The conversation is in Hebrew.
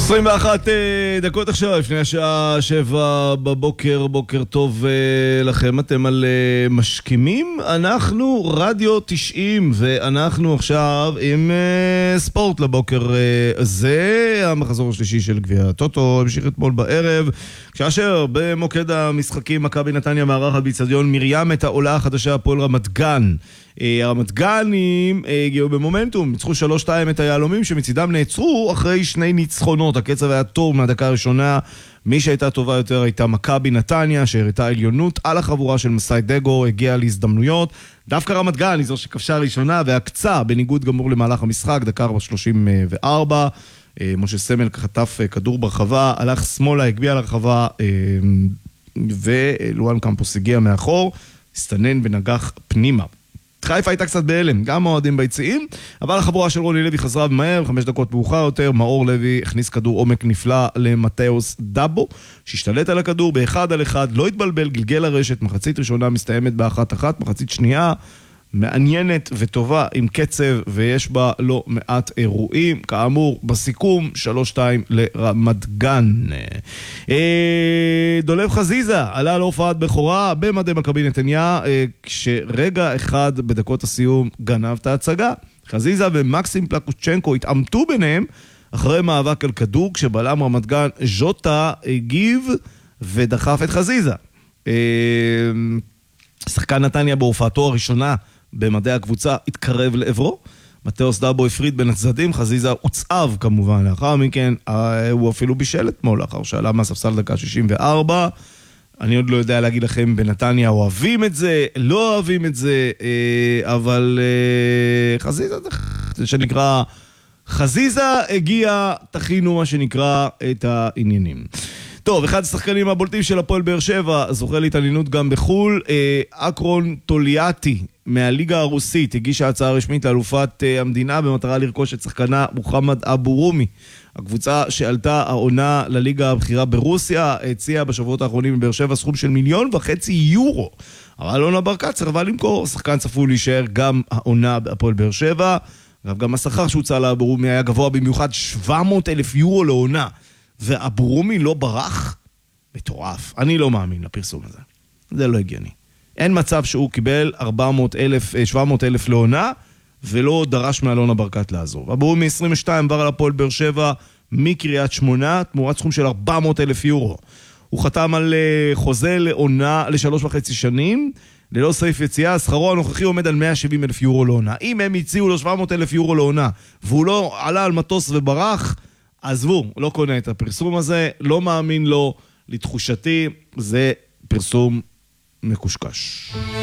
21 דקות עכשיו, לפני השעה 7 בבוקר, בוקר טוב לכם, אתם על משכימים, אנחנו רדיו 90, ואנחנו עכשיו עם ספורט לבוקר הזה, המחזור השלישי של גביע הטוטו, המשיך אתמול בערב, כאשר במוקד המשחקים מכבי נתניה מארחת באצטדיון מרים את העולה החדשה הפועל רמת גן. הרמת גנים הגיעו במומנטום, ניצחו 3-2 את היהלומים שמצידם נעצרו אחרי שני ניצחונות. הקצב היה טוב מהדקה הראשונה, מי שהייתה טובה יותר הייתה מכבי נתניה שהראתה עליונות על החבורה של מסי דגו, הגיעה להזדמנויות. דווקא רמת גן היא זו שכבשה ראשונה והקצה בניגוד גמור למהלך המשחק, דקה 34, משה סמל חטף כדור ברחבה, הלך שמאלה, הגביע לרחבה ולואן קמפוס הגיע מאחור, הסתנן ונגח פנימה. חיפה הייתה קצת בהלם, גם מועדים ביציעים, אבל החבורה של רוני לוי חזרה במהר, 5 דקות מאוחר יותר, מאור לוי הכניס כדור עומק נפלא למתאוס דאבו, שהשתלט על הכדור באחד על אחד, לא התבלבל, גלגל הרשת, מחצית ראשונה מסתיימת ב1-1, מחצית שנייה מעניינת וטובה עם קצב, ויש בה לא מעט אירועים, כאמור בסיכום 3-2 לרמת גן. דולב חזיזה עלה להופעת בכורה במדי מכבי נתניה, כשרגע אחד בדקות הסיום גנב את ההצגה. חזיזה ומקסים פלקוצ'נקו התעמתו ביניהם אחרי מאבק על כדור, כשבלם רמת גן ז'וטה הגיב ודחף את חזיזה. שחקן נתניה בהופעתו הראשונה במדעי הקבוצה התקרב לעברו, מתאוס דאבו הפריד בין הצדדים, חזיזה הוצאב כמובן לאחר מכן, הוא אפילו בישל אתמול לאחר שעלה מהספסל דקה 64, אני עוד לא יודע להגיד לכם בנתניה אוהבים את זה, לא אוהבים את זה, אבל חזיזה, זה שנקרא, חזיזה הגיע, תכינו מה שנקרא את העניינים. טוב, אחד השחקנים הבולטים של הפועל באר שבע, זוכה להתעניינות גם בחול, אקרון טוליאטי מהליגה הרוסית, הגישה הצעה רשמית לאלופת המדינה במטרה לרכוש את שחקנה מוחמד אבו רומי. הקבוצה שעלתה העונה לליגה הבכירה ברוסיה, הציעה בשבועות האחרונים בבאר שבע סכום של 1.5 מיליון יורו. אבל אלונה ברקת סירבה למכור, השחקן צפוי להישאר גם העונה בהפועל באר שבע, גם השכר שהוצע לאבו רומי היה גבוה במיוחד 700,000 יורו לעונה. ואבו רומי לא ברח? מטורף. אני לא מאמין לפרסום הזה. זה לא הגיוני. אין מצב שהוא קיבל 700,000 לעונה, ולא דרש מאלונה ברקת לעזוב. אבו רומי 22 עבר על הפועל באר שבע מקריית שמונה, תמורת סכום של 400,000 יורו. הוא חתם על חוזה לעונה ל3.5 שנים, ללא סעיף יציאה, שכרו הנוכחי עומד על 170,000 יורו לעונה. אם הם הציעו לו 700,000 יורו לעונה, והוא לא עלה על מטוס וברח, עזבו, לא קונה את הפרסום הזה, לא מאמין לו, לתחושתי, זה פרסום מקושקש.